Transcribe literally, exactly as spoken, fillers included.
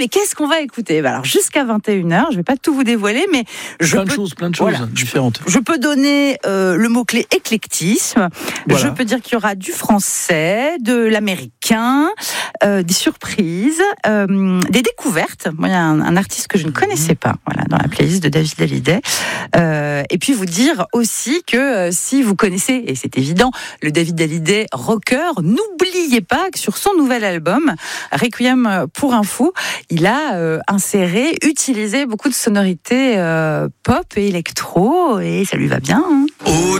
mais qu'est-ce qu'on va écouter ? Alors, jusqu'à vingt et une heures, je ne vais pas tout vous dévoiler, mais je plein peux... de choses, plein de choses voilà. différentes. Je peux donner euh, le mot-clé éclectisme. Voilà. Je peux dire qu'il y aura du français, de l'américain, euh, des surprises, euh, des découvertes. Moi, il y a un, un artiste que je ne connaissais pas, voilà, dans la playlist de David Hallyday. Euh, et puis vous dire aussi que euh, si vous connaissez, et c'est évident, le David Hallyday rocker, n'oubliez pas que sur son nouvel album, Requiem pour un fou, il a euh, inséré, utilisé beaucoup de sonorités euh, pop et électro, et ça lui va bien. Hein.